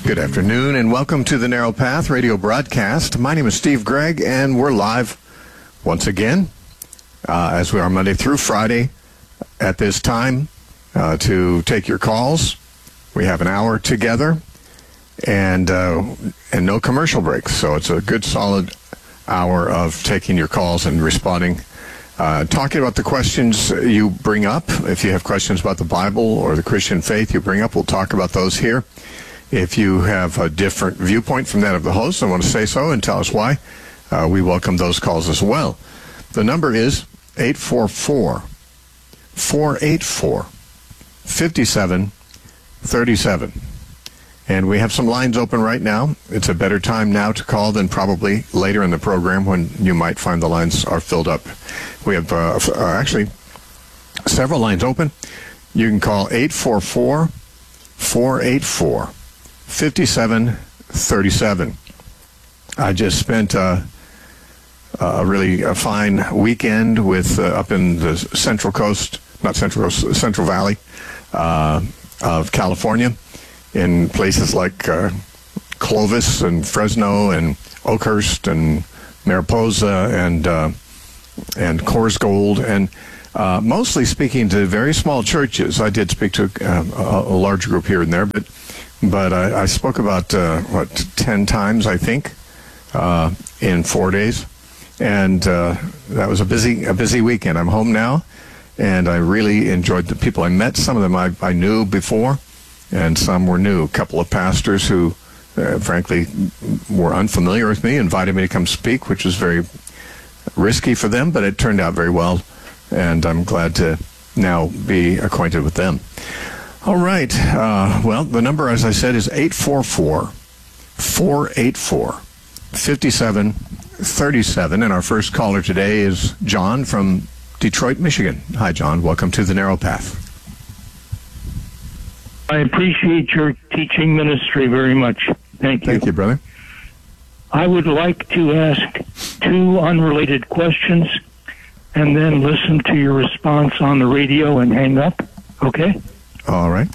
Good afternoon and welcome to the Narrow Path radio broadcast. My name is Steve Gregg and we're live once again as we are Monday through Friday at this time to take your calls. We have an hour together and no commercial breaks, so it's a good solid hour of taking your calls and responding, talking about the questions you bring up. If you have questions about the Bible or the Christian faith you bring up, we'll talk about those here. If you have a different viewpoint from that of the host and want to say so and tell us why, we welcome those calls as well. The number is 844-484-5737. And we have some lines open right now. It's a better time now to call than probably later in the program when you might find the lines are filled up. We have actually several lines open. You can call 844-484-5737. I just spent a really fine weekend with up in the Central Valley of California, in places like Clovis and Fresno and Oakhurst and Mariposa and Coors Gold, and mostly speaking to very small churches. I did speak to a large group here and there, but I spoke about 10 times, I think, in 4 days, and that was a busy weekend. I'm home now, and I really enjoyed the people I met. Some of them I knew before, and some were new. A couple of pastors who, frankly, were unfamiliar with me invited me to come speak, which was very risky for them, but it turned out very well, and I'm glad to now be acquainted with them. All right. Well, the number, as I said, is 844-484-5737. And our first caller today is John from Detroit, Michigan. Hi, John. Welcome to the Narrow Path. I appreciate your teaching ministry very much. Thank you. Thank you, brother. I would like to ask two unrelated questions and then listen to your response on the radio and hang up. Okay? All right.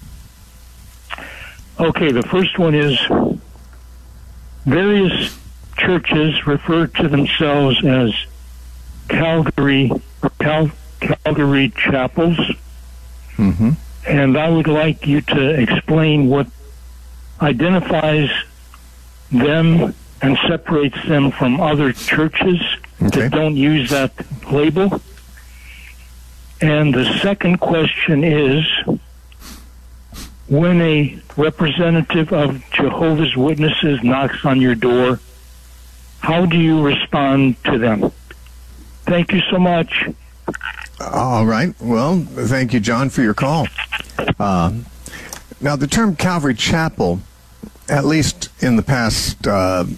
Okay, the first one is various churches refer to themselves as Calvary chapels. Mm-hmm. And I would like you to explain what identifies them and separates them from other churches that don't use that label. And the second question is, when a representative of Jehovah's Witnesses knocks on your door, how do you respond to them? Thank you so much. All right. Well, thank you, John, for your call. Now, the term Calvary Chapel, at least in the past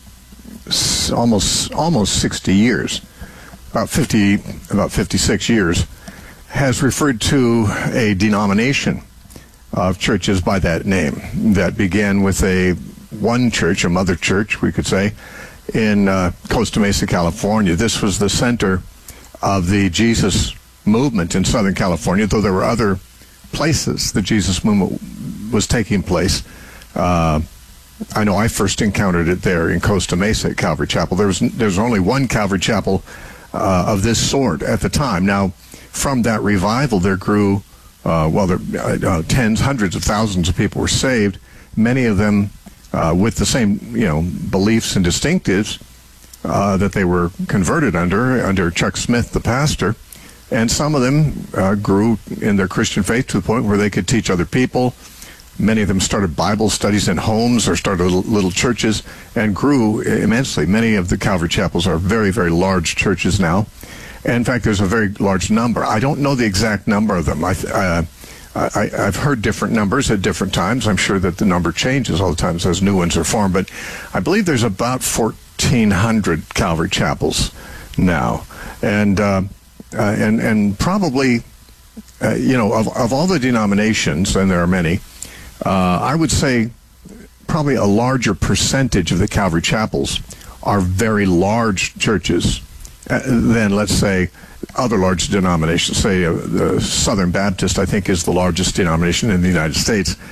almost 60 years, about 56 years, has referred to a denomination of churches by that name that began with one church, a mother church, we could say, in Costa Mesa, California. This was the center of the Jesus movement in Southern California, though there were other places the Jesus movement was taking place. I know I first encountered it there in Costa Mesa at Calvary Chapel. There was only one Calvary Chapel of this sort at the time. Now, from that revival, there grew, tens, hundreds of thousands of people were saved, many of them with the same, beliefs and distinctives that they were converted under Chuck Smith, the pastor. And some of them grew in their Christian faith to the point where they could teach other people. Many of them started Bible studies in homes or started little churches and grew immensely. Many of the Calvary Chapels are very, very large churches now. And in fact, there's a very large number. I don't know the exact number of them. I've heard different numbers at different times. I'm sure that the number changes all the time as new ones are formed. But I believe there's about 1,400 Calvary Chapels now. And probably, of all the denominations, and there are many, I would say probably a larger percentage of the Calvary Chapels are very large churches than, let's say, other large denominations. Say the Southern Baptist, I think, is the largest denomination in the United States.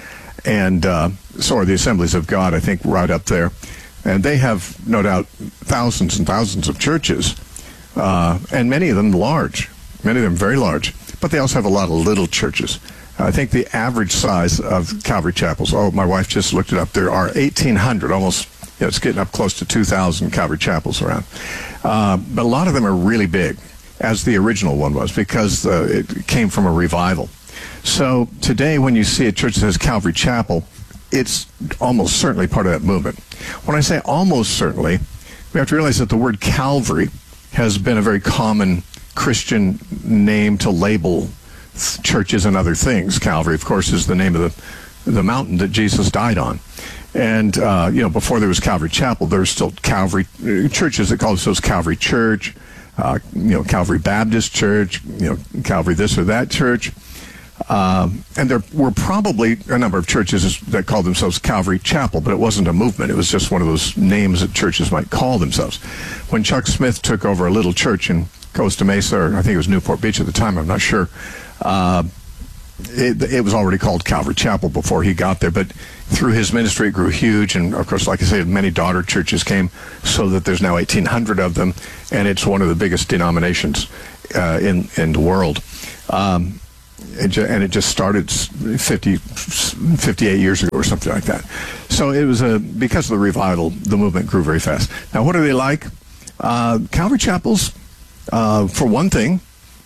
and so are the Assemblies of God, I think, right up there. And they have, no doubt, thousands and thousands of churches, and many of them large, many of them very large. But they also have a lot of little churches. I think the average size of Calvary chapels, my wife just looked it up, there are 1,800, almost, it's getting up close to 2,000 Calvary chapels around. But a lot of them are really big, as the original one was, because it came from a revival. So today when you see a church that says Calvary Chapel, it's almost certainly part of that movement. When I say almost certainly, we have to realize that the word Calvary has been a very common Christian name to label churches and other things. Calvary, of course, is the name of the mountain that Jesus died on. And, before there was Calvary Chapel, there were still Calvary churches that called themselves Calvary Church, Calvary Baptist Church, Calvary this or that church. And there were probably a number of churches that called themselves Calvary Chapel, but it wasn't a movement. It was just one of those names that churches might call themselves. When Chuck Smith took over a little church in Costa Mesa, or I think it was Newport Beach at the time, I'm not sure, it was already called Calvary Chapel before he got there, but through his ministry it grew huge, and of course, like I said, many daughter churches came, so that there's now 1,800 of them, and it's one of the biggest denominations in the world. And it just started 58 years ago or something like that. So it was because of the revival, the movement grew very fast. Now, what are they like? Calvary chapels, for one thing,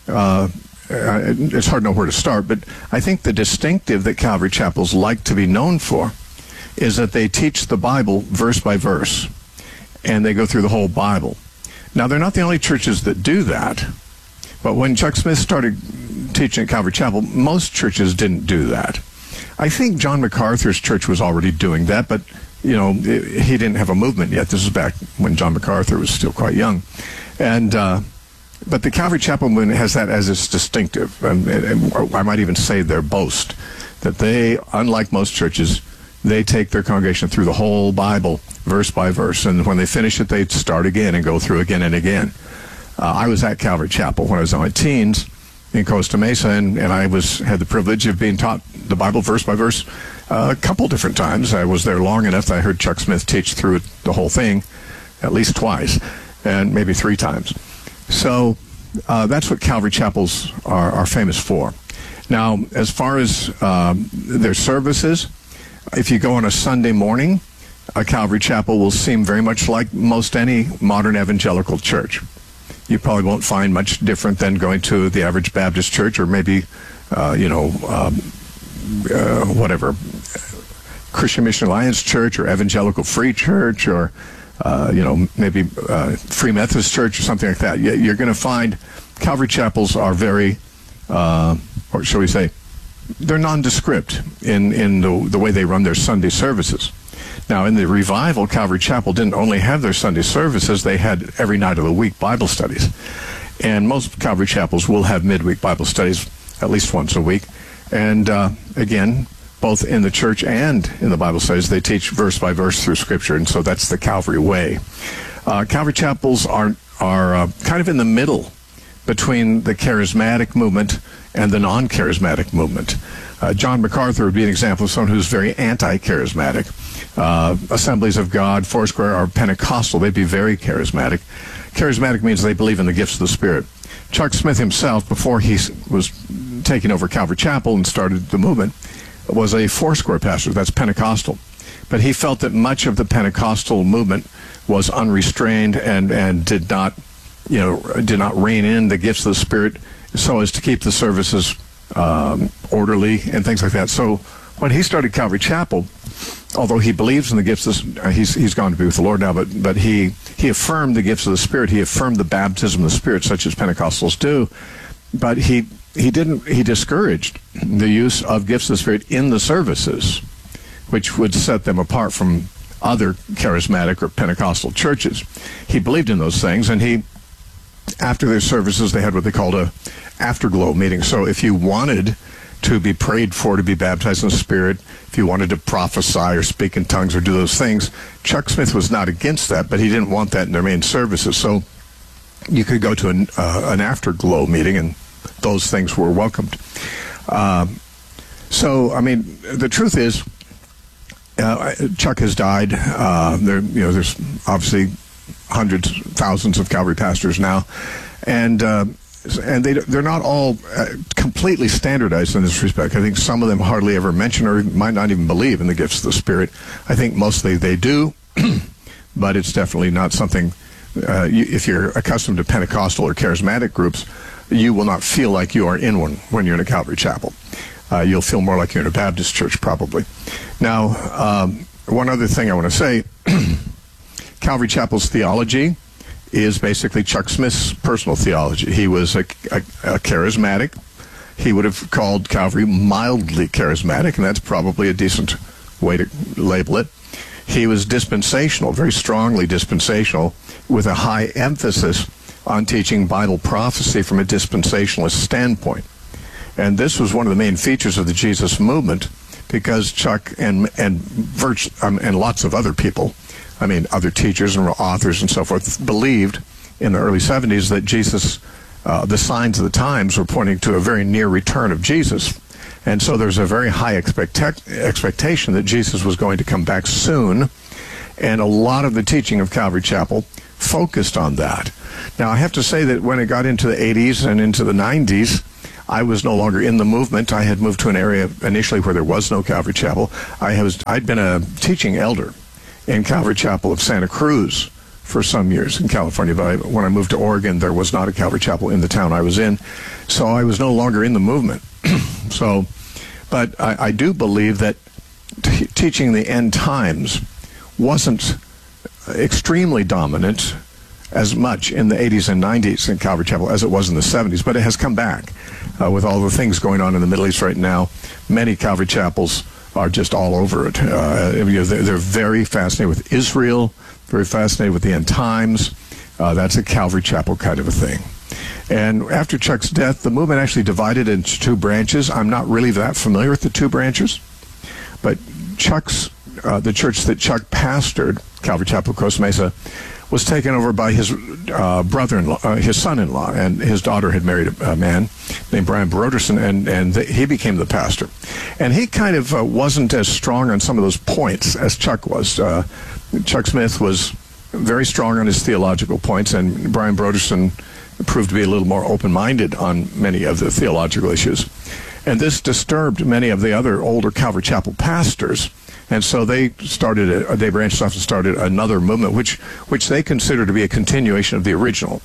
it's hard to know where to start, but I think the distinctive that Calvary chapels like to be known for is that they teach the Bible verse by verse, and they go through the whole Bible. Now, they're not the only churches that do that, but when Chuck Smith started teaching at Calvary Chapel, most churches didn't do that. I think John MacArthur's church was already doing that, but he didn't have a movement yet. This is back when John MacArthur was still quite young, and but the Calvary Chapel movement has that as its distinctive, and I might even say their boast, that they, unlike most churches, they take their congregation through the whole Bible, verse by verse, and when they finish it, they start again and go through again and again. I was at Calvary Chapel when I was in my teens in Costa Mesa, and I had the privilege of being taught the Bible verse by verse a couple different times. I was there long enough that I heard Chuck Smith teach through it, the whole thing, at least twice, and maybe 3 times. So that's what Calvary chapels are famous for. Now, as far as their services, if you go on a Sunday morning, a Calvary chapel will seem very much like most any modern evangelical church. You probably won't find much different than going to the average Baptist church, or maybe, whatever, Christian Mission Alliance Church, or Evangelical Free Church, or maybe Free Methodist Church or something like that. You're going to find Calvary chapels are very, or shall we say, they're nondescript in the way they run their Sunday services. Now, in the revival, Calvary Chapel didn't only have their Sunday services, they had every night of the week Bible studies. And most Calvary chapels will have midweek Bible studies at least once a week. And again, both in the church and in the Bible studies, they teach verse by verse through Scripture, and so that's the Calvary way. Calvary chapels are kind of in the middle between the charismatic movement and the non-charismatic movement. John MacArthur would be an example of someone who's very anti-charismatic. Assemblies of God, Foursquare are Pentecostal. They'd be very charismatic. Charismatic means they believe in the gifts of the Spirit. Chuck Smith himself, before he was taking over Calvary Chapel and started the movement, was a Foursquare pastor. That's Pentecostal. But he felt that much of the Pentecostal movement was unrestrained and did not rein in the gifts of the Spirit so as to keep the services orderly and things like that. So when he started Calvary Chapel, although he believes in the gifts of he's gone to be with the Lord now, but he affirmed the gifts of the Spirit. He affirmed the baptism of the Spirit, such as Pentecostals do. But he discouraged the use of gifts of the Spirit in the services, which would set them apart from other charismatic or Pentecostal churches. He believed in those things, and after their services, they had what they called a afterglow meeting. So if you wanted to be prayed for to be baptized in the Spirit, if you wanted to prophesy or speak in tongues or do those things, Chuck Smith was not against that, but he didn't want that in their main services. So you could go to an afterglow meeting, and those things were welcomed. So, I mean, the truth is, Chuck has died. There's obviously hundreds, thousands of Calvary pastors now, and they're not all completely standardized in this respect. I think some of them hardly ever mention or might not even believe in the gifts of the Spirit. I think mostly they do, but it's definitely not something. If you're accustomed to Pentecostal or charismatic groups, you will not feel like you are in one when you're in a Calvary chapel. You'll feel more like you're in a Baptist church, probably. Now, one other thing I want to say, Calvary Chapel's theology is basically Chuck Smith's personal theology. He was a charismatic. He would have called Calvary mildly charismatic, and that's probably a decent way to label it. He was dispensational, very strongly dispensational, with a high emphasis on teaching Bible prophecy from a dispensationalist standpoint. And this was one of the main features of the Jesus movement, because Chuck and lots of other people, other teachers and authors and so forth, believed in the early 70s that Jesus, the signs of the times were pointing to a very near return of Jesus. And so there's a very high expectation that Jesus was going to come back soon. And a lot of the teaching of Calvary Chapel focused on that. Now, I have to say that when it got into the 80s and into the 90s, I was no longer in the movement. I had moved to an area initially where there was no Calvary Chapel. I'd been a teaching elder in Calvary Chapel of Santa Cruz for some years in California. But when I moved to Oregon, there was not a Calvary Chapel in the town I was in. So I was no longer in the movement. But I do believe that teaching the end times wasn't extremely dominant as much in the 80s and 90s in Calvary Chapel as it was in the 70s, but it has come back with all the things going on in the Middle East right now. Many Calvary Chapels are just all over it. They're very fascinated with Israel, very fascinated with the end times. That's a Calvary Chapel kind of a thing. And after Chuck's death, the movement actually divided into two branches. I'm not really that familiar with the two branches, but the church that Chuck pastored, Calvary Chapel, Costa Mesa, was taken over by his brother-in-law, his son-in-law, and his daughter had married a man named Brian Broderson, and he became the pastor. And he kind of wasn't as strong on some of those points as Chuck was. Chuck Smith was very strong on his theological points, and Brian Broderson proved to be a little more open-minded on many of the theological issues. And this disturbed many of the other older Calvary Chapel pastors. And so they branched off and started another movement, which they consider to be a continuation of the original.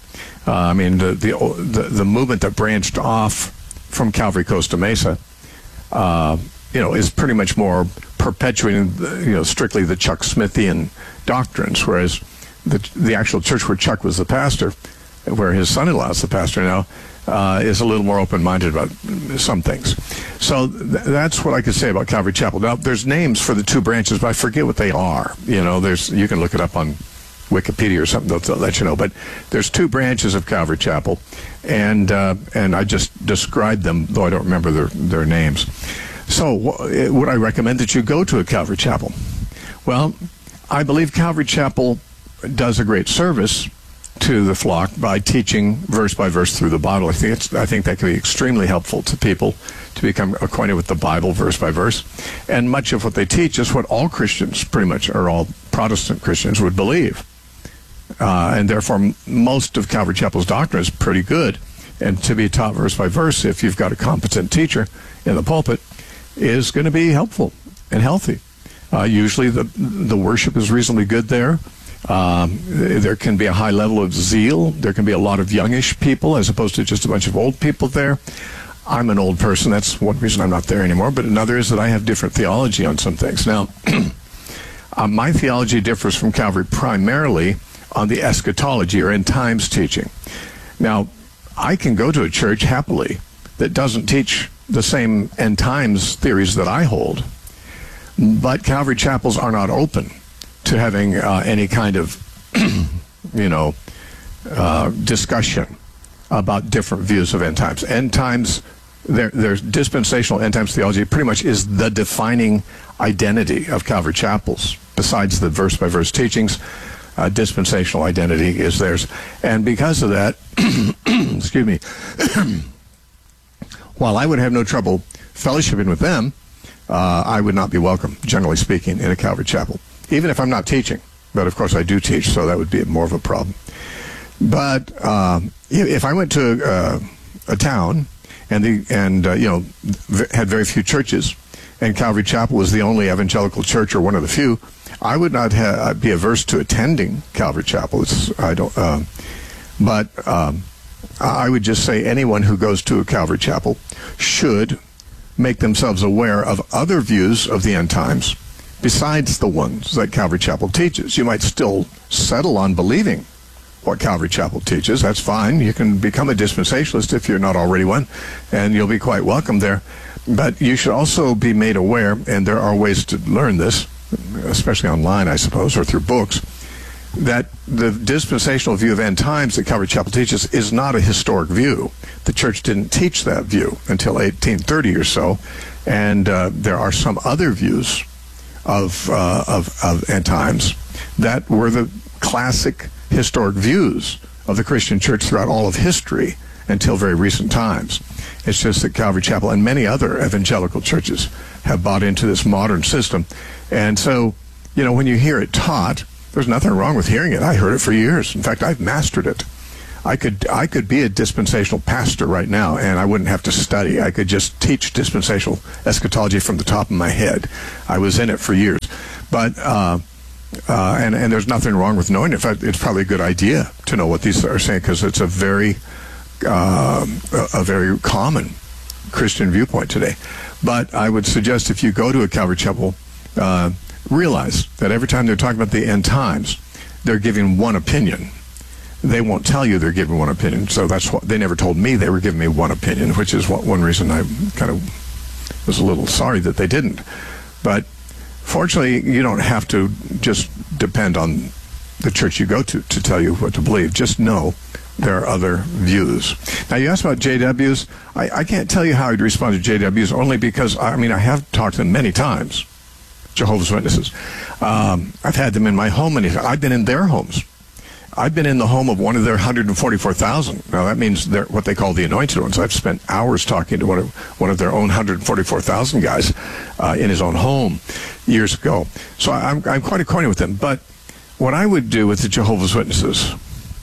The movement that branched off from Calvary Costa Mesa, is pretty much more perpetuating, strictly the Chuck Smithian doctrines, whereas the actual church where Chuck was the pastor, where his son-in-law is the pastor now, is a little more open-minded about some things. So that's what I could say about Calvary Chapel. Now, there's names for the two branches, but I forget what they are. You can look it up on Wikipedia or something, they'll let you know. But there's two branches of Calvary Chapel, and I just described them, though I don't remember their names. So would I recommend that you go to a Calvary Chapel? Well, I believe Calvary Chapel does a great service to the flock by teaching verse by verse through the Bible. I think that can be extremely helpful to people to become acquainted with the Bible verse by verse. And much of what they teach is what all Christians, pretty much, or all Protestant Christians, would believe. And therefore, most of Calvary Chapel's doctrine is pretty good. And to be taught verse by verse, if you've got a competent teacher in the pulpit, is going to be helpful and healthy. Usually the worship is reasonably good there. There can be a high level of zeal. There can be a lot of youngish people as opposed to just a bunch of old people there. I'm an old person. That's one reason I'm not there anymore. But another is that I have different theology on some things. Now, my theology differs from Calvary primarily on the eschatology or end times teaching. Now, I can go to a church happily that doesn't teach the same end times theories that I hold, but Calvary chapels are not open to having any kind of, discussion about different views of end times. End times, there's dispensational end times theology pretty much is the defining identity of Calvary chapels. Besides the verse-by-verse teachings, dispensational identity is theirs. And because of that, excuse me, while I would have no trouble fellowshipping with them, I would not be welcome, generally speaking, in a Calvary chapel, even if I'm not teaching. But of course I do teach, so that would be more of a problem. But if I went to a town and had very few churches, and Calvary Chapel was the only evangelical church or one of the few, I would not be averse to attending Calvary Chapel. But I would just say anyone who goes to a Calvary Chapel should make themselves aware of other views of the end times besides the ones that Calvary Chapel teaches. You might still settle on believing what Calvary Chapel teaches. That's fine. You can become a dispensationalist if you're not already one, and you'll be quite welcome there. But you should also be made aware, and there are ways to learn this, especially online, I suppose, or through books, that the dispensational view of end times that Calvary Chapel teaches is not a historic view. The church didn't teach that view until 1830 or so, and there are some other views of end times that were the classic historic views of the Christian church throughout all of history until very recent times. It's just that Calvary Chapel and many other evangelical churches have bought into this modern system. And so, when you hear it taught, there's nothing wrong with hearing it. I heard it for years. In fact, I've mastered it. I could be a dispensational pastor right now, and I wouldn't have to study. I could just teach dispensational eschatology from the top of my head. I was in it for years. But and there's nothing wrong with knowing it. In fact, it's probably a good idea to know what these are saying, because it's a very common Christian viewpoint today. But I would suggest if you go to a Calvary Chapel, realize that every time they're talking about the end times, they're giving one opinion. They won't tell you they're giving one opinion. So that's what they never told me. They were giving me one opinion, which is one reason I kind of was a little sorry that they didn't. But fortunately, you don't have to just depend on the church you go to tell you what to believe. Just know there are other views. Now, you asked about JWs. I can't tell you how I'd respond to JWs, only because, I have talked to them many times, Jehovah's Witnesses. I've had them in my home, and I've been in their homes. I've been in the home of one of their 144,000. Now, that means they're what they call the anointed ones. I've spent hours talking to one of their own 144,000 guys in his own home years ago. So I'm quite acquainted with them. But what I would do with the Jehovah's Witnesses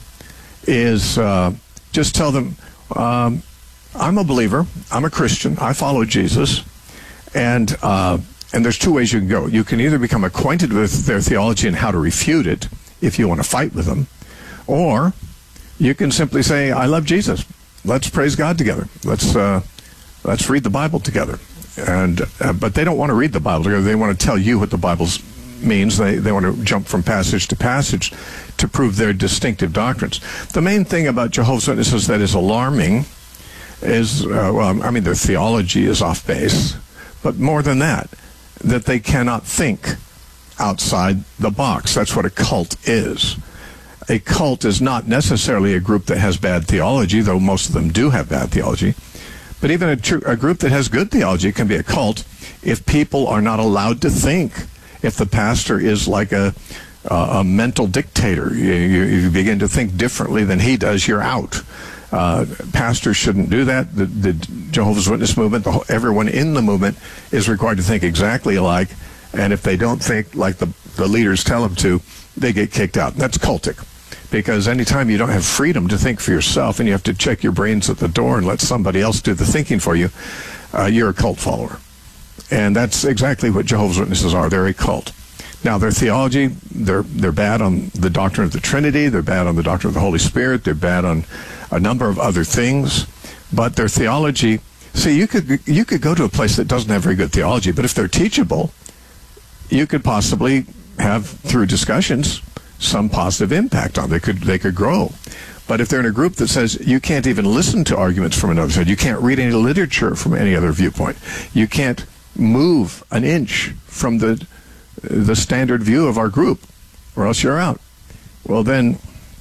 is just tell them, I'm a believer, I'm a Christian, I follow Jesus, and there's two ways you can go. You can either become acquainted with their theology and how to refute it if you want to fight with them, or you can simply say, I love Jesus. Let's praise God together. Let's read the Bible together. And but they don't want to read the Bible together. They want to tell you what the Bible means. They want to jump from passage to passage to prove their distinctive doctrines. The main thing about Jehovah's Witnesses that is alarming is, their theology is off base, but more than that they cannot think outside the box. That's what a cult is. A cult is not necessarily a group that has bad theology, though most of them do have bad theology. But even a group that has good theology can be a cult if people are not allowed to think. If the pastor is like a mental dictator, you begin to think differently than he does, you're out. Pastors shouldn't do that. The Jehovah's Witness movement, everyone in the movement is required to think exactly alike. And if they don't think like the leaders tell them to, they get kicked out. That's cultic. Because anytime you don't have freedom to think for yourself and you have to check your brains at the door and let somebody else do the thinking for you, you're a cult follower. And that's exactly what Jehovah's Witnesses are. They're a cult. Now, their theology, they're bad on the doctrine of the Trinity. They're bad on the doctrine of the Holy Spirit. They're bad on a number of other things. But their theology, see, you could go to a place that doesn't have very good theology, but if they're teachable, you could possibly have, through discussions, some positive impact on them. They could grow. But if they're in a group that says you can't even listen to arguments from another side, you can't read any literature from any other viewpoint, you can't move an inch from the standard view of our group, or else you're out. Well, then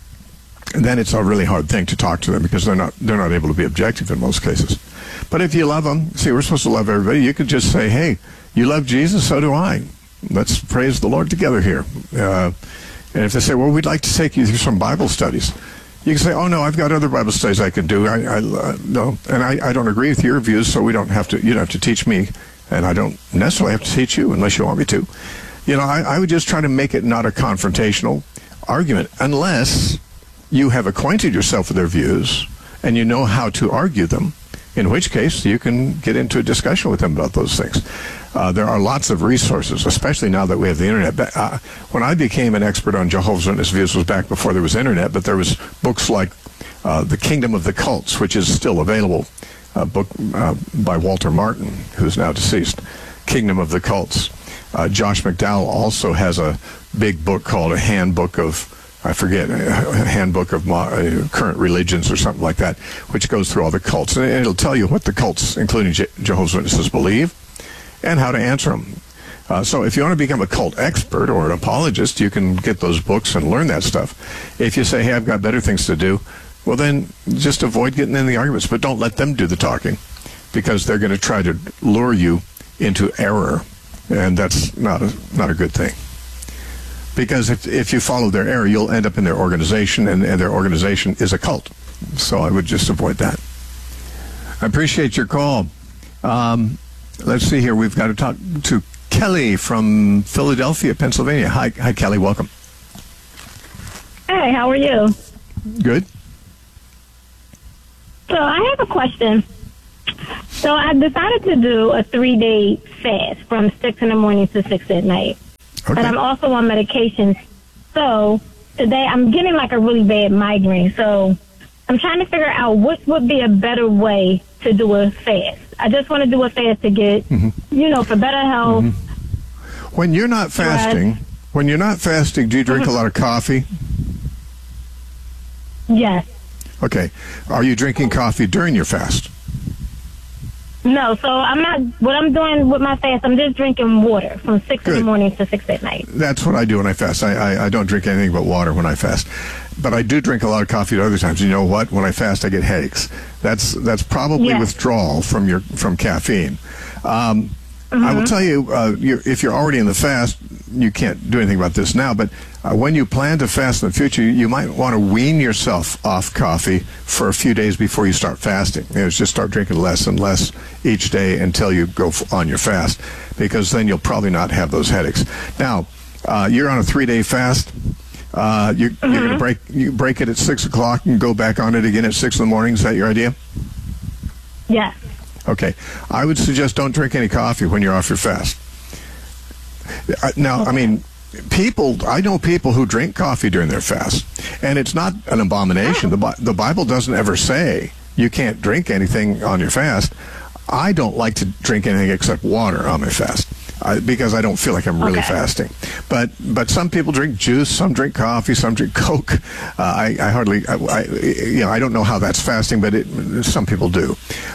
it's a really hard thing to talk to them, because they're not able to be objective in most cases. But if you love them, see, we're supposed to love everybody. You could just say, hey, you love Jesus, so do I. Let's praise the Lord together here. And if they say, well, we'd like to take you through some Bible studies, you can say, oh, no, I've got other Bible studies I can do. No, and I don't agree with your views, so you don't have to teach me and I don't necessarily have to teach you unless you want me to. I would just try to make it not a confrontational argument, unless you have acquainted yourself with their views and you know how to argue them, in which case you can get into a discussion with them about those things. There are lots of resources, especially now that we have the internet. When I became an expert on Jehovah's Witness views was back before there was internet, but there was books like The Kingdom of the Cults, which is still available, a book by Walter Martin, who's now deceased, Kingdom of the Cults. Josh McDowell also has a big book called A Handbook of, I forget, a Handbook of Current Religions or something like that, which goes through all the cults. And it'll tell you what the cults, including Jehovah's Witnesses, believe and how to answer them. So if you want to become a cult expert or an apologist, you can get those books and learn that stuff. If you say, hey, I've got better things to do, well, then just avoid getting in the arguments, but don't let them do the talking, because they're going to try to lure you into error, and that's not a good thing. Because if you follow their error, you'll end up in their organization, and their organization is a cult. So I would just avoid that. I appreciate your call. Let's see here. We've got to talk to Kelly from Philadelphia, Pennsylvania. Hi, Kelly. Welcome. Hey, how are you? Good. So I have a question. So I decided to do a 3-day fast from 6 in the morning to 6 at night. Okay. But I'm also on medication. So today I'm getting like a really bad migraine. So I'm trying to figure out what would be a better way to do a fast. I just want to do a fast to get, for better health. Mm-hmm. When you're not fasting, do you drink a lot of coffee? Yes. Okay. Are you drinking coffee during your fast? No, so I'm not. What I'm doing with my fast, I'm just drinking water from 6 in the morning to 6 at night. That's what I do when I fast. I don't drink anything but water when I fast. But I do drink a lot of coffee at other times. You know what? When I fast, I get headaches. That's probably withdrawal from caffeine. I will tell you, if you're already in the fast, you can't do anything about this now, but when you plan to fast in the future, you might want to wean yourself off coffee for a few days before you start fasting. Just start drinking less and less each day until you go on your fast, because then you'll probably not have those headaches. Now, you're on a 3-day fast. You're going to break it at 6 o'clock and go back on it again at 6 in the morning. Is that your idea? Yes. Okay. I would suggest don't drink any coffee when you're off your fast. Now, I mean, I know people who drink coffee during their fast, and it's not an abomination. The Bible doesn't ever say you can't drink anything on your fast. I don't like to drink anything except water on my fast, because I don't feel like I'm really fasting. But some people drink juice, some drink coffee, some drink Coke. I don't know how that's fasting, but some people do.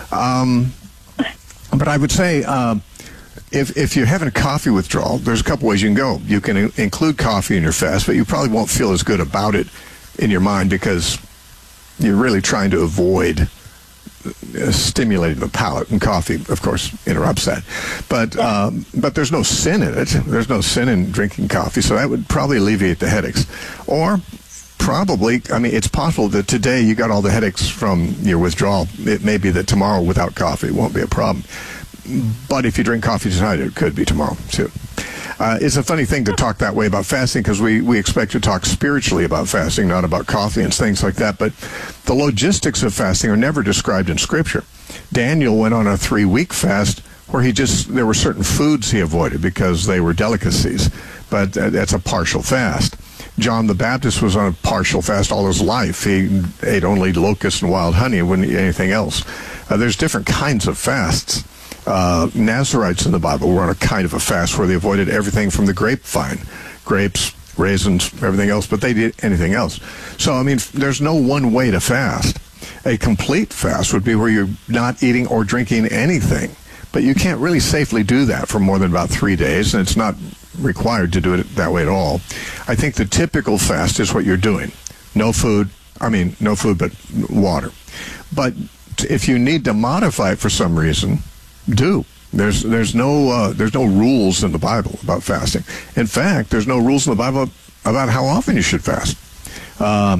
But I would say, if you're having a coffee withdrawal, there's a couple ways you can go. You can include coffee in your fast, but you probably won't feel as good about it in your mind, because you're really trying to avoid stimulating the palate, and coffee, of course, interrupts that. But there's no sin in it. There's no sin in drinking coffee, so that would probably alleviate the headaches. Or probably, it's possible that today you got all the headaches from your withdrawal. It may be that tomorrow without coffee won't be a problem. But if you drink coffee tonight, it could be tomorrow, too. It's a funny thing to talk that way about fasting, because we expect to talk spiritually about fasting, not about coffee and things like that. But the logistics of fasting are never described in Scripture. Daniel went on a 3-week fast where there were certain foods he avoided because they were delicacies. But that's a partial fast. John the Baptist was on a partial fast all his life. He ate only locusts and wild honey, wouldn't eat anything else. There's different kinds of fasts. Nazarites in the Bible were on a kind of a fast where they avoided everything from the grapevine, grapes, raisins, everything else, but they did anything else. So, there's no one way to fast. A complete fast would be where you're not eating or drinking anything, but you can't really safely do that for more than about 3 days, and it's not required to do it that way at all. I think the typical fast is what you're doing. No food, but water. But if you need to modify it for some reason, do. There's no rules in the Bible about fasting. In fact, there's no rules in the Bible about how often you should fast.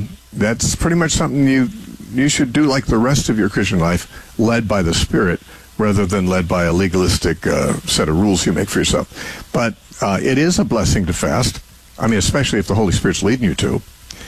That's pretty much something you should do like the rest of your Christian life, led by the Spirit, rather than led by a legalistic set of rules you make for yourself. But it is a blessing to fast. I mean, especially if the Holy Spirit's leading you to.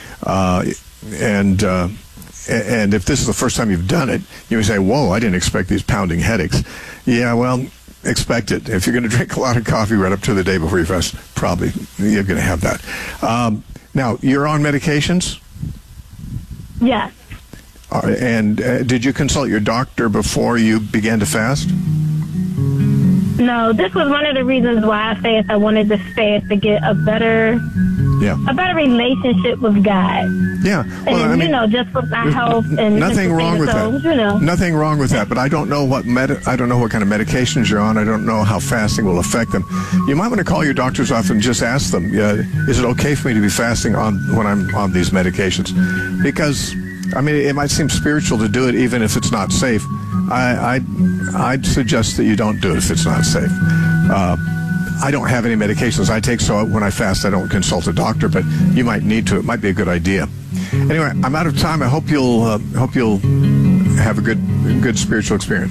And if this is the first time you've done it, you may say, whoa, I didn't expect these pounding headaches. Yeah, well, expect it. If you're going to drink a lot of coffee right up to the day before you fast, probably you're going to have that. Now, you're on medications? Yes. And did you consult your doctor before you began to fast? No, this was one of the reasons why I fast. I wanted to fast to get a better relationship with God. Yeah. Well, and, just with my health and nothing wrong with that. Nothing wrong with that. But I don't know what I don't know what kind of medications you're on. I don't know how fasting will affect them. You might want to call your doctor's office and just ask them, is it okay for me to be fasting when I'm on these medications? Because it might seem spiritual to do it even if it's not safe. I'd suggest that you don't do it if it's not safe. I don't have any medications I take, so when I fast, I don't consult a doctor, but you might need to. It might be a good idea. Anyway, I'm out of time. I hope you'll have a good spiritual experience.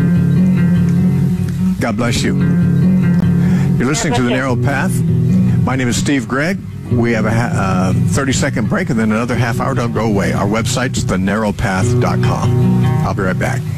God bless you. You're listening to The Narrow Path. My name is Steve Gregg. We have a 30-second break and then another half hour. Don't go away. Our website is thenarrowpath.com. I'll be right back.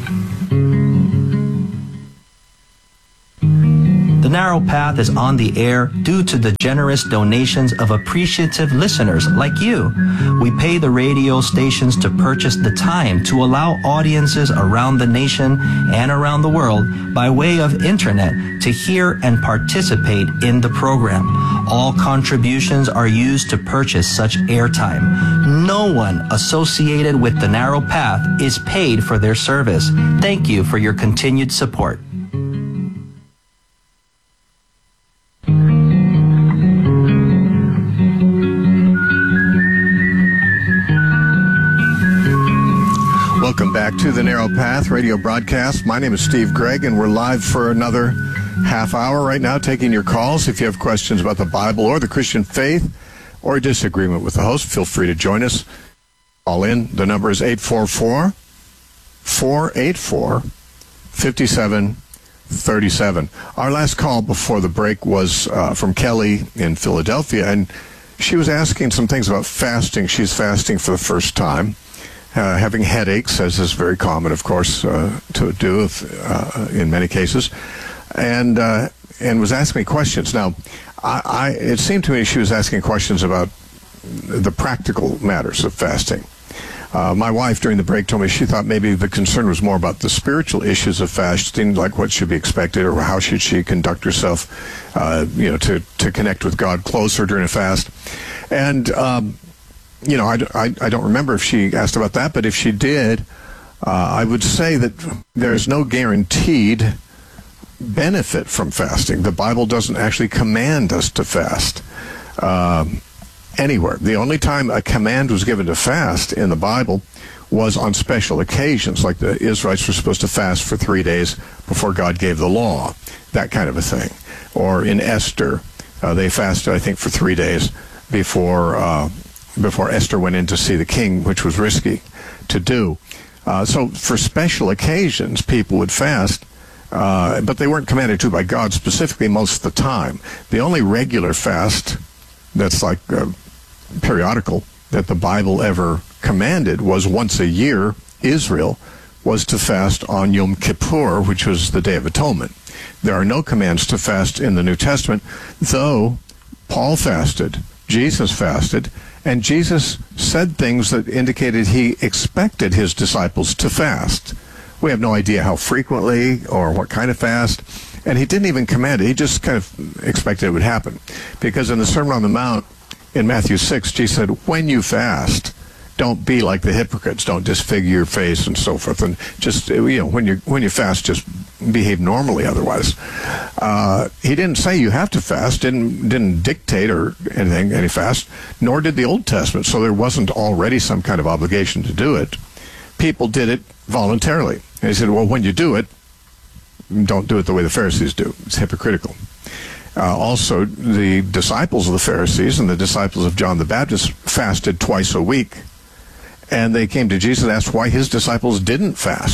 The Narrow Path is on the air due to the generous donations of appreciative listeners like you. We pay the radio stations to purchase the time to allow audiences around the nation and around the world by way of internet to hear and participate in the program. All contributions are used to purchase such airtime. No one associated with The Narrow Path is paid for their service. Thank you for your continued support. Welcome back to the Narrow Path radio broadcast. My name is Steve Gregg, and we're live for another half hour right now, taking your calls. If you have questions about the Bible or the Christian faith or a disagreement with the host, feel free to join us. Call in. The number is 844-484-5737. Our last call before the break was from Kelly in Philadelphia, and she was asking some things about fasting. She's fasting for the first time. Having headaches, as is very common, of course, to do in many cases, and was asking me questions. Now, it seemed to me she was asking questions about the practical matters of fasting. My wife, during the break, told me she thought maybe the concern was more about the spiritual issues of fasting, like what should be expected or how should she conduct herself, to connect with God closer during a fast, and. I don't remember if she asked about that, but if she did, I would say that there's no guaranteed benefit from fasting. The Bible doesn't actually command us to fast anywhere. The only time a command was given to fast in the Bible was on special occasions, like the Israelites were supposed to fast for 3 days before God gave the law, that kind of a thing. Or in Esther, they fasted, I think, for 3 days before Esther went in to see the king, which was risky to do. So for special occasions, people would fast, but they weren't commanded to by God specifically most of the time. The only regular fast that's like periodical that the Bible ever commanded was once a year. Israel was to fast on Yom Kippur, which was the Day of Atonement. There are no commands to fast in the New Testament, though Paul fasted, Jesus fasted, and Jesus said things that indicated he expected his disciples to fast. We have no idea how frequently or what kind of fast, and he didn't even command it. He just kind of expected it would happen. Because in the Sermon on the Mount, in Matthew 6, Jesus said, when you fast, don't be like the hypocrites. Don't disfigure your face and so forth. And just, when you fast, just behave normally otherwise. He didn't say you have to fast, didn't dictate or any fast, nor did the Old Testament. So there wasn't already some kind of obligation to do it. People did it voluntarily. And he said, well, when you do it, don't do it the way the Pharisees do. It's hypocritical. Also, the disciples of the Pharisees and the disciples of John the Baptist fasted twice a week. And they came to Jesus and asked why his disciples didn't fast.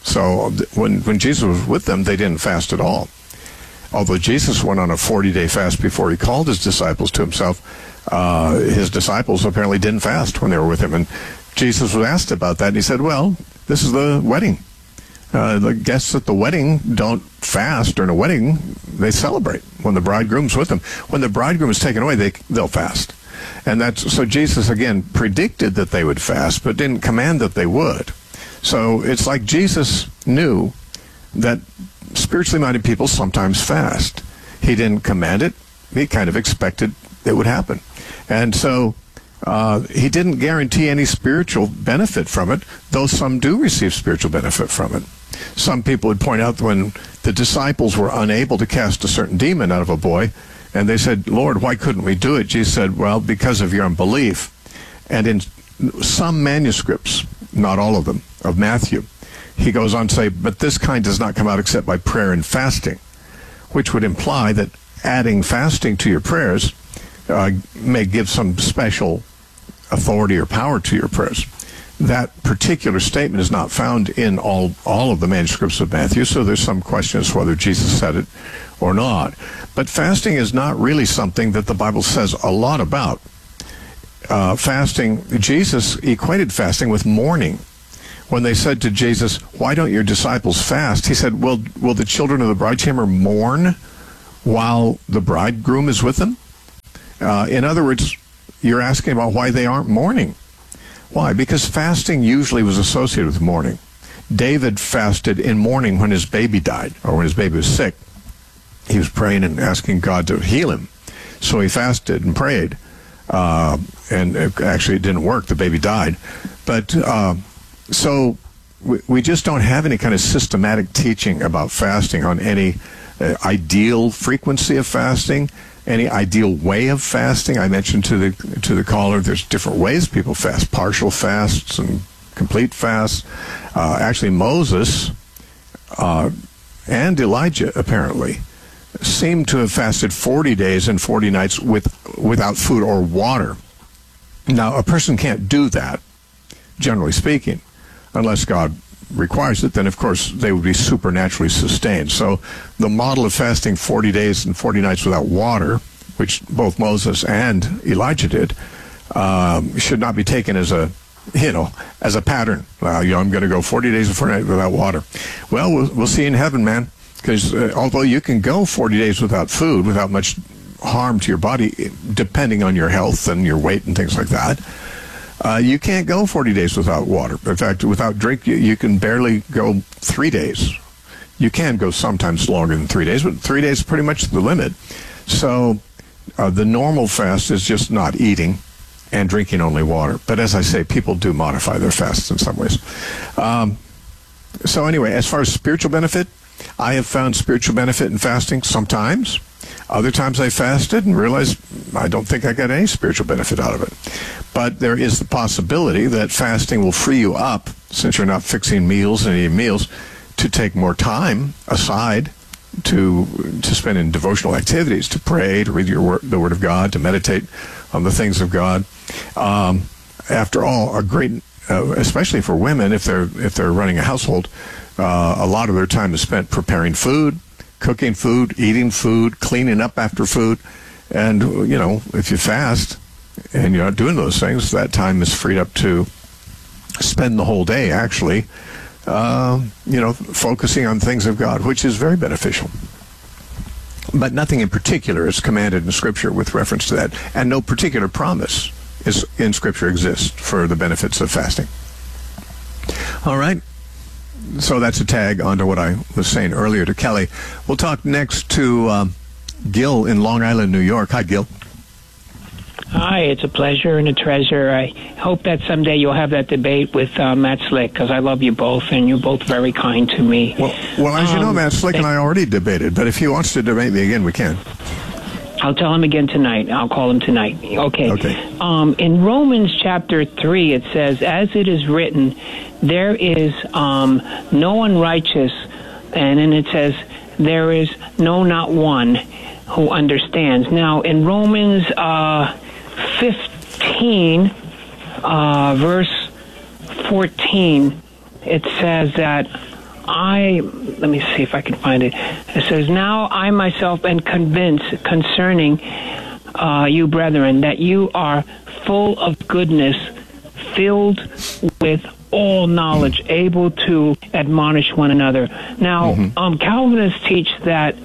So when Jesus was with them, they didn't fast at all. Although Jesus went on a 40-day fast before he called his disciples to himself, his disciples apparently didn't fast when they were with him. And Jesus was asked about that, and he said, well, this is the wedding. The guests at the wedding don't fast during a wedding. They celebrate when the bridegroom's with them. When the bridegroom is taken away, they'll fast. And so Jesus, again, predicted that they would fast, but didn't command that they would. So it's like Jesus knew that spiritually minded people sometimes fast. He didn't command it. He kind of expected it would happen. And so he didn't guarantee any spiritual benefit from it, though some do receive spiritual benefit from it. Some people would point out when the disciples were unable to cast a certain demon out of a boy, and they said, Lord, why couldn't we do it? Jesus said, well, because of your unbelief. And in some manuscripts, not all of them, of Matthew, he goes on to say, but this kind does not come out except by prayer and fasting, which would imply that adding fasting to your prayers may give some special authority or power to your prayers. That particular statement is not found in all of the manuscripts of Matthew, so there's some question as to whether Jesus said it or not. But fasting is not really something that the Bible says a lot about. Fasting, Jesus equated fasting with mourning. When they said to Jesus, why don't your disciples fast? He said, will the children of the bride chamber mourn while the bridegroom is with them? In other words, you're asking about why they aren't mourning. Why? Because fasting usually was associated with mourning. David fasted in mourning when his baby died, or when his baby was sick. He was praying and asking God to heal him. So he fasted and prayed. And actually it didn't work. The baby died. But so we just don't have any kind of systematic teaching about fasting on any ideal frequency of fasting, any ideal way of fasting. I mentioned to the caller, there's different ways people fast, partial fasts and complete fasts. Actually, Moses and Elijah apparently seem to have fasted 40 days and 40 nights without food or water. Now, a person can't do that, generally speaking, unless God requires it. Then, of course, they would be supernaturally sustained. So the model of fasting 40 days and 40 nights without water, which both Moses and Elijah did, should not be taken as a pattern. I'm going to go 40 days and 40 nights without water. Well, we'll see in heaven, man. Because although you can go 40 days without food, without much harm to your body, depending on your health and your weight and things like that, you can't go 40 days without water. In fact, without drink, you can barely go 3 days. You can go sometimes longer than 3 days, but 3 days is pretty much the limit. So the normal fast is just not eating and drinking only water. But as I say, people do modify their fasts in some ways. So anyway, as far as spiritual benefit, I have found spiritual benefit in fasting sometimes. Other times I fasted and realized I don't think I got any spiritual benefit out of it. But there is the possibility that fasting will free you up, since you're not fixing meals and eating meals, to take more time aside to spend in devotional activities, to pray, to read the Word of God, to meditate on the things of God. After all, a great, especially for women, if they're running a household, a lot of their time is spent preparing food, cooking food, eating food, cleaning up after food. And, if you fast and you're not doing those things, that time is freed up to spend the whole day, actually, focusing on things of God, which is very beneficial. But nothing in particular is commanded in Scripture with reference to that. And no particular promise in Scripture exists for the benefits of fasting. All right. So that's a tag onto what I was saying earlier to Kelly. We'll talk next to Gil in Long Island, New York. Hi, Gil. Hi, it's a pleasure and a treasure. I hope that someday you'll have that debate with Matt Slick, because I love you both, and you're both very kind to me. Well, as you know, Matt Slick and I already debated, but if he wants to debate me again, we can. I'll tell him again tonight. I'll call him tonight. Okay. In Romans chapter 3, it says, as it is written, there is no one righteous, and then it says, there is no not one who understands. Now, in Romans 15, verse 14, it says that let me see if I can find it. It says, now I myself am convinced concerning you, brethren, that you are full of goodness, filled with all knowledge, able to admonish one another. Now, Calvinists teach that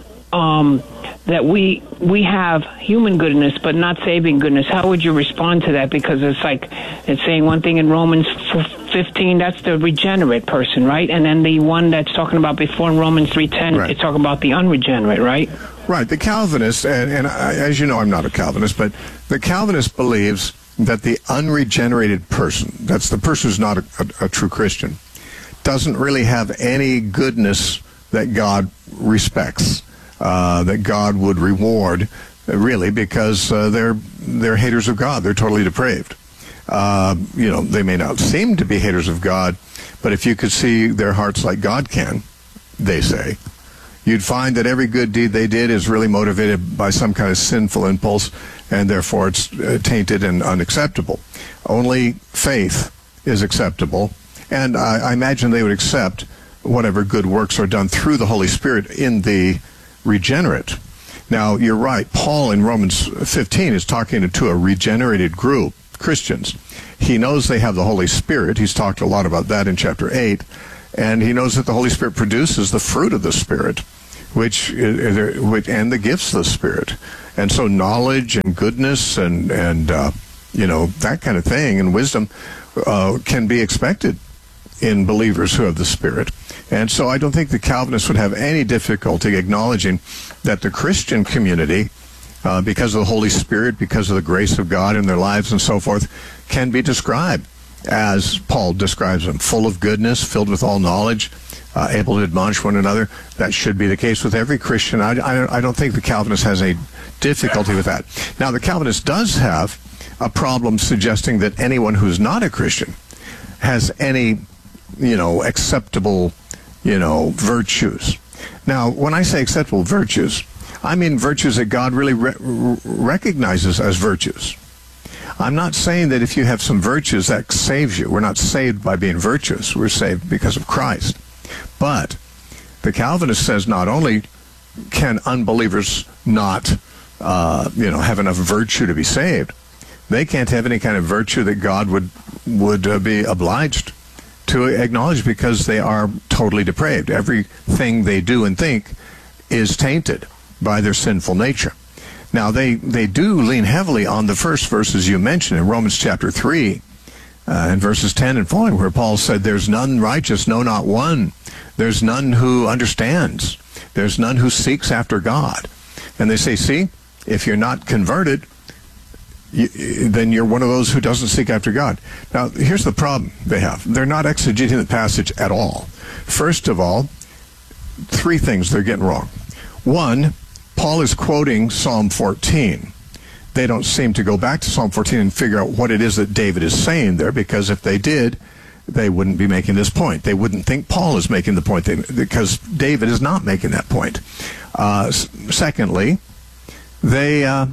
that we have human goodness, but not saving goodness. How would you respond to that? Because it's saying one thing in Romans 15, that's the regenerate person, right? And then the one that's talking about before in Romans 3:10, right, it's talking about the unregenerate, right? Right. The Calvinist, and as you know, I'm not a Calvinist, but the Calvinist believes that the unregenerated person, that's the person who's not a true Christian, doesn't really have any goodness that God respects, that God would reward, really, because they're haters of God. They're totally depraved. They may not seem to be haters of God, but if you could see their hearts like God can, they say, you'd find that every good deed they did is really motivated by some kind of sinful impulse, and therefore it's tainted and unacceptable. Only faith is acceptable, and I imagine they would accept whatever good works are done through the Holy Spirit in the regenerate. Now, you're right. Paul in Romans 15 is talking to a regenerated group, Christians. He knows they have the Holy Spirit. He's talked a lot about that in chapter 8. And he knows that the Holy Spirit produces the fruit of the Spirit, which and the gifts of the Spirit. And so knowledge and goodness and that kind of thing and wisdom can be expected in believers who have the Spirit. And so I don't think the Calvinists would have any difficulty acknowledging that the Christian community, because of the Holy Spirit, because of the grace of God in their lives and so forth, can be described as Paul describes them, full of goodness, filled with all knowledge, able to admonish one another. That should be the case with every Christian. I don't think the Calvinist has a difficulty with that. Now, the Calvinist does have a problem suggesting that anyone who's not a Christian has any, acceptable, virtues. Now, when I say acceptable virtues, I mean virtues that God really recognizes as virtues. I'm not saying that if you have some virtues that saves you. We're not saved by being virtuous. We're saved because of Christ. But the Calvinist says not only can unbelievers not, have enough virtue to be saved, they can't have any kind of virtue that God would be obliged to acknowledge because they are totally depraved. Everything they do and think is tainted by their sinful nature. Now, they do lean heavily on the first verses you mentioned in Romans chapter 3, in verses 10 and following, where Paul said, there's none righteous, no, not one. There's none who understands. There's none who seeks after God. And they say, see, if you're not converted, then you're one of those who doesn't seek after God. Now, here's the problem they have. They're not exegeting the passage at all. First of all, three things they're getting wrong. One, Paul is quoting Psalm 14. They don't seem to go back to Psalm 14 and figure out what it is that David is saying there, because if they did, they wouldn't be making this point. They wouldn't think Paul is making the point, because David is not making that point. Secondly, they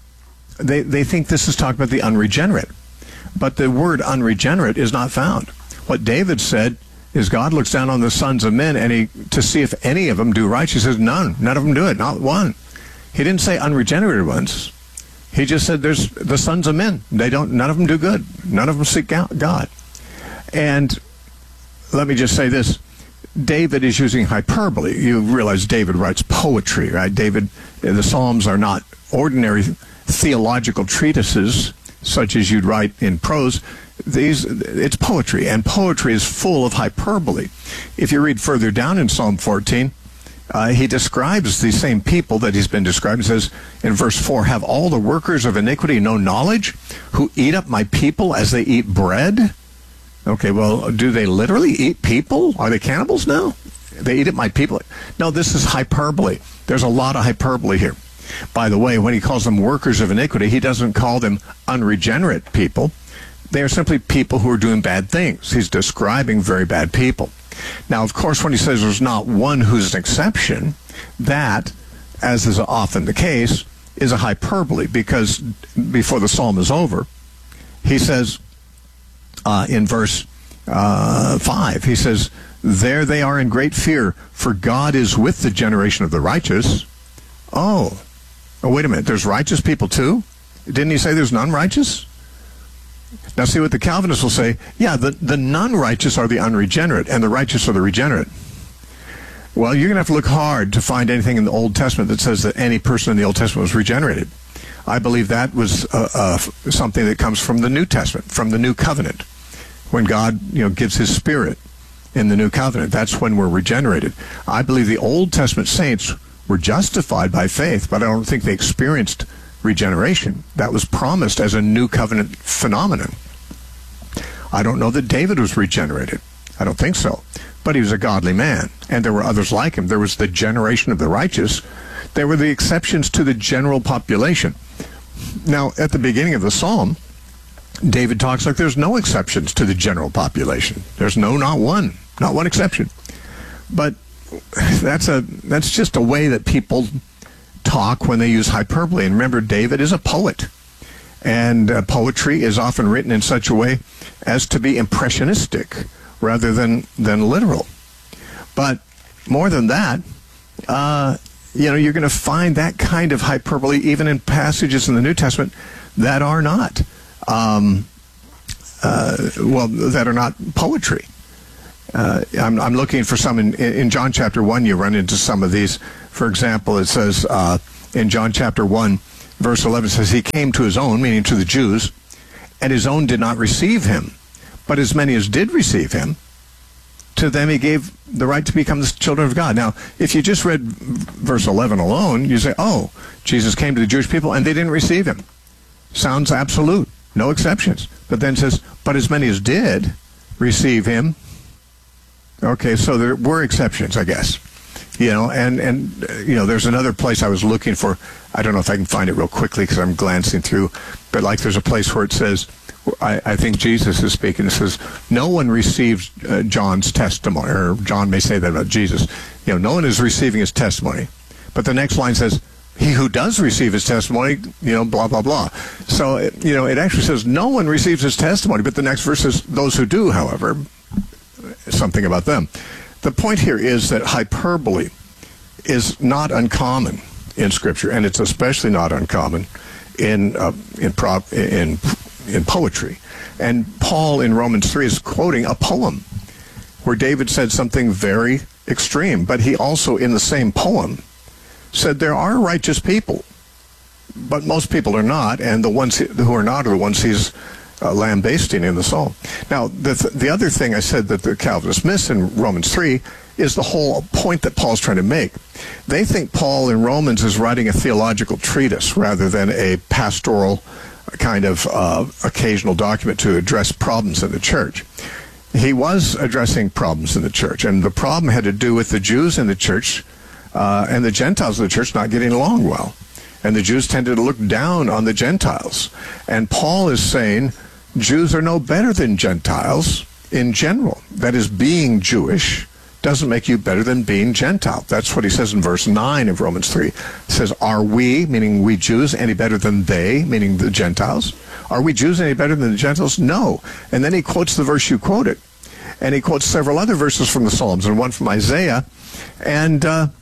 think this is talking about the unregenerate. But the word unregenerate is not found. What David said is God looks down on the sons of men to see if any of them do right. He says, none of them do it, not one. He didn't say unregenerated ones. He just said there's the sons of men. None of them do good. None of them seek out God. And let me just say this. David is using hyperbole. You realize David writes poetry, right? The Psalms are not ordinary theological treatises such as you'd write in prose. It's poetry, and poetry is full of hyperbole. If you read further down in Psalm 14, he describes the same people that he's been described. He says in verse 4, have all the workers of iniquity no knowledge, who eat up my people as they eat bread? Okay, well, do they literally eat people? Are they cannibals now? They eat up my people. No, this is hyperbole. There's a lot of hyperbole here. By the way, when he calls them workers of iniquity, he doesn't call them unregenerate people. They are simply people who are doing bad things. He's describing very bad people. Now, of course, when he says there's not one who's an exception, that, as is often the case, is a hyperbole, because before the psalm is over, he says in verse 5, he says, There they are in great fear, for God is with the generation of the righteous. Oh, wait a minute. There's righteous people too? Didn't he say there's none righteous? Now see what the Calvinists will say. Yeah, the non-righteous are the unregenerate, and the righteous are the regenerate. Well, you're going to have to look hard to find anything in the Old Testament that says that any person in the Old Testament was regenerated. I believe that was something that comes from the New Testament, from the New Covenant. When God, gives His Spirit in the New Covenant, that's when we're regenerated. I believe the Old Testament saints were justified by faith, but I don't think they experienced regeneration. That was promised as a New Covenant phenomenon. I don't know that David was regenerated. I don't think so. But he was a godly man, and there were others like him. There was the generation of the righteous. There were the exceptions to the general population. Now, at the beginning of the psalm, David talks like there's no exceptions to the general population. There's not one exception. But that's just a way that people talk when they use hyperbole. And remember, David is a poet. And poetry is often written in such a way as to be impressionistic rather than literal. But more than that, you're going to find that kind of hyperbole even in passages in the New Testament that are not, that are not poetry. I'm looking for some in John chapter 1. You run into some of these. For example, it says in John chapter 1, verse 11, says, He came to His own, meaning to the Jews, and His own did not receive Him. But as many as did receive Him, to them He gave the right to become the children of God. Now, if you just read verse 11 alone, you say, oh, Jesus came to the Jewish people and they didn't receive Him. Sounds absolute, no exceptions. But then it says, but as many as did receive Him. Okay, so there were exceptions, I guess. There's another place I was looking for. I don't know if I can find it real quickly because I'm glancing through. But there's a place where it says, I think Jesus is speaking. It says, no one received John's testimony, or John may say that about Jesus. No one is receiving his testimony. But the next line says, he who does receive his testimony, blah, blah, blah. So, it actually says no one receives his testimony. But the next verse says, those who do, however, something about them. The point here is that hyperbole is not uncommon in Scripture, and it's especially not uncommon in poetry. And Paul in Romans 3 is quoting a poem where David said something very extreme, but he also in the same poem said there are righteous people, but most people are not, and the ones who are not are the ones he's lambasting in the psalm. Now, the other thing I said that the Calvinists miss in Romans 3 is the whole point that Paul's trying to make. They think Paul in Romans is writing a theological treatise rather than a pastoral kind of occasional document to address problems in the church. He was addressing problems in the church, and the problem had to do with the Jews in the church and the Gentiles in the church not getting along well. And the Jews tended to look down on the Gentiles. And Paul is saying Jews are no better than Gentiles in general. That is, being Jewish doesn't make you better than being Gentile. That's what he says in verse 9 of Romans 3. It says, are we, meaning we Jews, any better than they, meaning the Gentiles? Are we Jews any better than the Gentiles? No. And then he quotes the verse you quoted. And he quotes several other verses from the Psalms, and one from Isaiah. And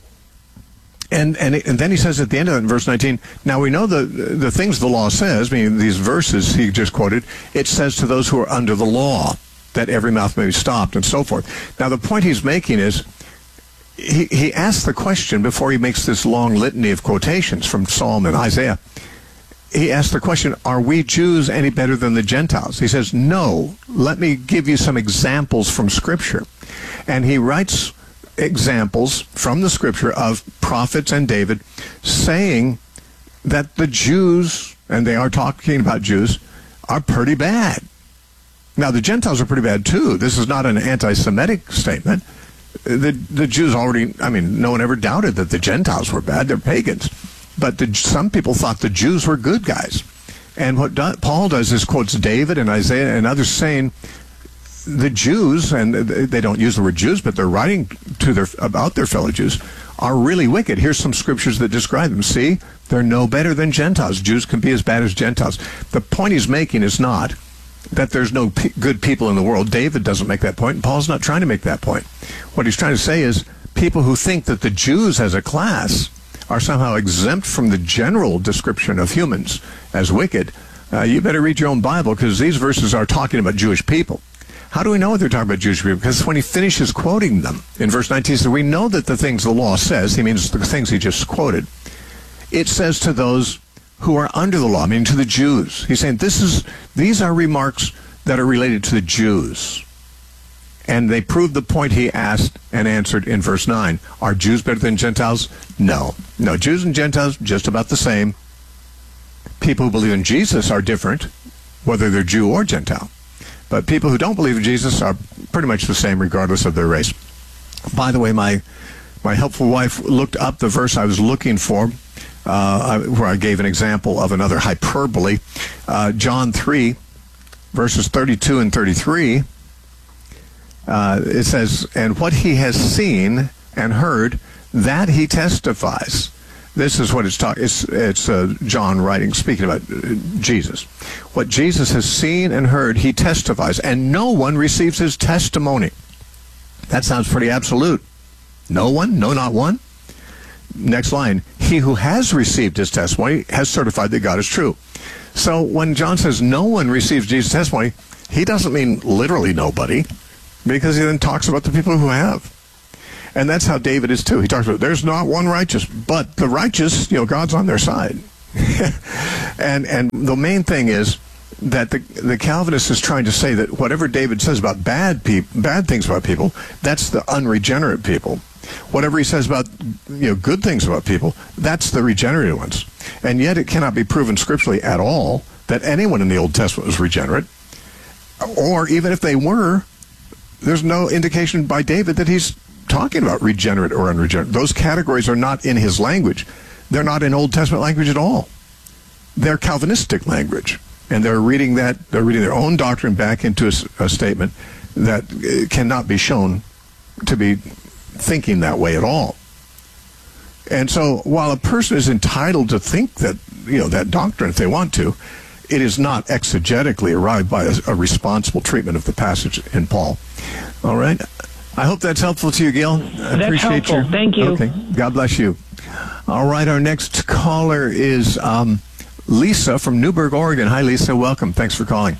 then he says at the end of it in verse 19, now we know the things the law says, meaning these verses he just quoted, it says to those who are under the law, that every mouth may be stopped, and so forth. Now the point he's making is, he asks the question before he makes this long litany of quotations from Psalm and Isaiah. He asks the question, are we Jews any better than the Gentiles? He says, no. Let me give you some examples from Scripture. And he writes examples from the Scripture of prophets and David saying that the Jews, and they are talking about Jews, are pretty bad. Now, the Gentiles are pretty bad, too. This is not an anti-Semitic statement. The Jews already, no one ever doubted that the Gentiles were bad. They're pagans. But some people thought the Jews were good guys. And what Paul does is quotes David and Isaiah and others saying the Jews, and they don't use the word Jews, but they're writing about their fellow Jews, are really wicked. Here's some scriptures that describe them. See, they're no better than Gentiles. Jews can be as bad as Gentiles. The point he's making is not that there's no good people in the world. David doesn't make that point, and Paul's not trying to make that point. What he's trying to say is people who think that the Jews as a class are somehow exempt from the general description of humans as wicked, you better read your own Bible, because these verses are talking about Jewish people. How do we know they're talking about Jewish people? Because when he finishes quoting them in verse 19, he says, we know that the things the law says, he means the things he just quoted, it says to those who are under the law, meaning to the Jews. He's saying these are remarks that are related to the Jews. And they prove the point he asked and answered in verse 9. Are Jews better than Gentiles? No. No, Jews and Gentiles, just about the same. People who believe in Jesus are different, whether they're Jew or Gentile. But people who don't believe in Jesus are pretty much the same regardless of their race. By the way, my helpful wife looked up the verse I was looking for, where I gave an example of another hyperbole. John 3, verses 32 and 33, it says, and what he has seen and heard, that he testifies. This is what it's talking. It's John writing, speaking about Jesus. What Jesus has seen and heard, he testifies, and no one receives his testimony. That sounds pretty absolute. No one? No, not one? Next line. He who has received his testimony has certified that God is true. So when John says no one receives Jesus' testimony, he doesn't mean literally nobody, because he then talks about the people who have. And that's how David is too. He talks about there's not one righteous, but the righteous, God's on their side. and the main thing is that the Calvinist is trying to say that whatever David says about bad things about people, that's the unregenerate people. Whatever he says about good things about people, that's the regenerated ones. And yet it cannot be proven scripturally at all that anyone in the Old Testament was regenerate. Or even if they were, there's no indication by David that he's talking about regenerate or unregenerate. Those categories are not in his language. They're not in Old Testament language at all. They're Calvinistic language. And they're reading their own doctrine back into a statement that cannot be shown to be thinking that way at all. And so while a person is entitled to think that, that doctrine if they want to, it is not exegetically arrived by a responsible treatment of the passage in Paul. All right? I hope that's helpful to you, Gil. That's helpful. Thank you. Okay. God bless you. All right, our next caller is Lisa from Newberg, Oregon. Hi, Lisa. Welcome. Thanks for calling.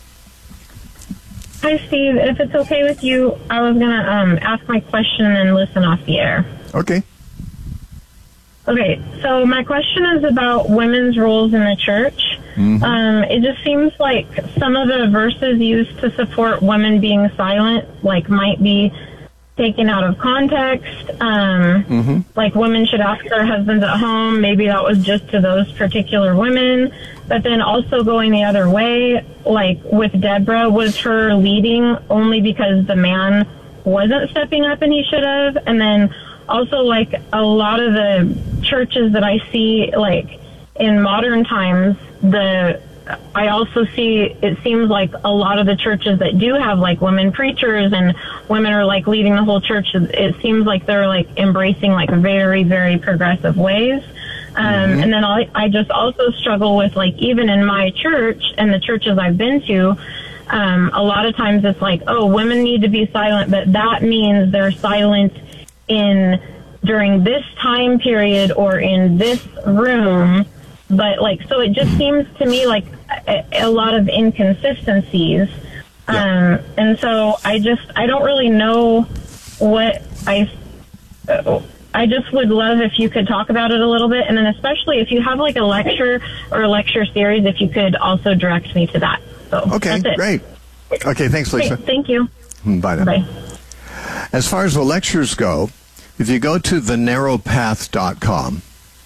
Hi, Steve. If it's okay with you, I was going to ask my question and listen off the air. Okay. Okay, so my question is about women's roles in the church. Mm-hmm. It just seems like some of the verses used to support women being silent, might be taken out of context. Like women should ask their husbands at home. Maybe that was just to those particular women. But then also going the other way, like with Deborah, was her leading only because the man wasn't stepping up and he should have? And then also, a lot of the churches that I see, in modern times, I also see, it seems like a lot of the churches that do have, women preachers and women are, leading the whole church, it seems like they're, embracing, very, very progressive ways. And then I just also struggle with, even in my church and the churches I've been to, a lot of times it's women need to be silent, but that means they're silent during this time period or in this room. But so it just seems to me like a lot of inconsistencies. And so I don't really know what I just would love if you could talk about it a little bit. And then especially if you have a lecture or a lecture series, if you could also direct me to that. So okay, that's it. Great. Okay, thanks, Lisa. Great, thank you. Bye now. Bye. As far as the lectures go, if you go to thenarrowpath.com,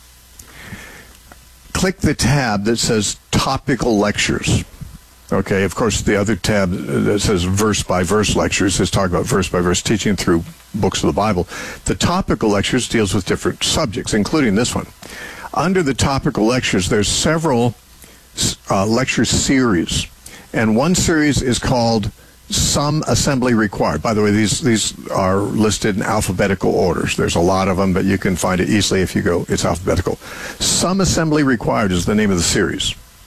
click the tab that says Topical Lectures. Okay, of course, the other tab that says Verse-by-Verse Lectures is talking about verse-by-verse teaching through books of the Bible. The Topical Lectures deals with different subjects, including this one. Under the Topical Lectures, there's several lecture series, and one series is called Some Assembly Required. By the way, these are listed in alphabetical orders. There's a lot of them, but you can find it easily if you go. It's alphabetical. Some Assembly Required is the name of the series.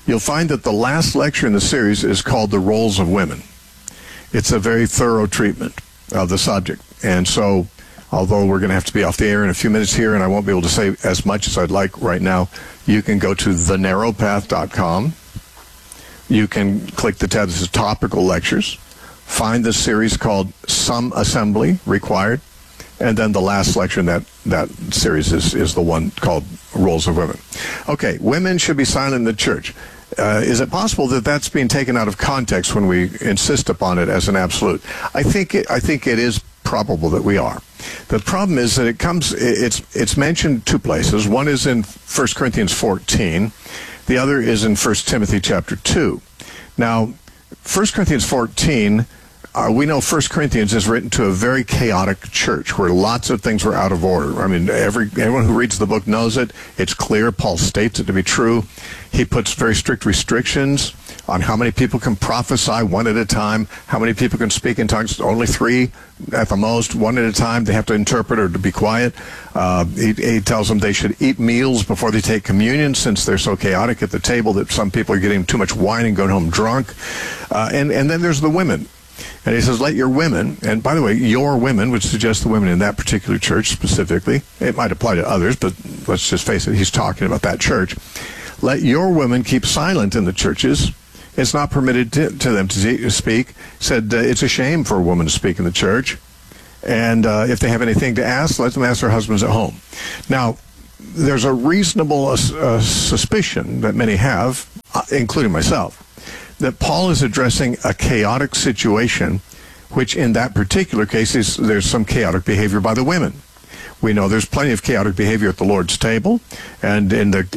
you'll find that the last lecture in the series is called The Roles of Women. It's a very thorough treatment of the subject. And so, although we're going to have to be off the air in a few minutes here, and I won't be able to say as much as I'd like right now, you can go to thenarrowpath.com. You can click the tab that says Topical Lectures, find the series called Some Assembly Required, and then the last lecture in that series is the one called Roles of Women. Okay, women should be silent in the church. Is it possible that that's being taken out of context when we insist upon it as an absolute? I think it is probable that we are. The problem is that it's mentioned two places. One is in 1 Corinthians 14. The other is in 1 Timothy chapter 2. Now, 1 Corinthians 14, we know 1 Corinthians is written to a very chaotic church where lots of things were out of order. I mean, anyone who reads the book knows it. It's clear. Paul states it to be true. He puts very strict restrictions on how many people can prophesy one at a time, how many people can speak in tongues, only 3 at the most, one at a time. They have to interpret or to be quiet. He tells them they should eat meals before they take communion, since they're so chaotic at the table that some people are getting too much wine and going home drunk. And then there's the women. And he says, let your women, and by the way, your women would suggest the women in that particular church specifically. It might apply to others, but let's just face it, he's talking about that church. Let your women keep silent in the churches. It's not permitted to them to speak. Said it's a shame for a woman to speak in the church. And if they have anything to ask, let them ask their husbands at home. Now, there's a reasonable suspicion that many have, including myself, that Paul is addressing a chaotic situation, which in that particular case there's some chaotic behavior by the women. We know there's plenty of chaotic behavior at the Lord's table and in the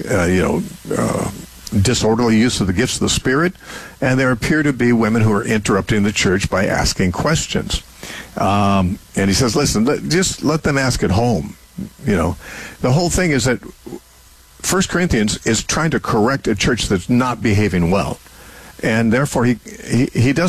disorderly use of the gifts of the Spirit, and there appear to be women who are interrupting the church by asking questions. And he says, listen, just let them ask at home. The whole thing is that 1 Corinthians is trying to correct a church that's not behaving well. And therefore, he doesn't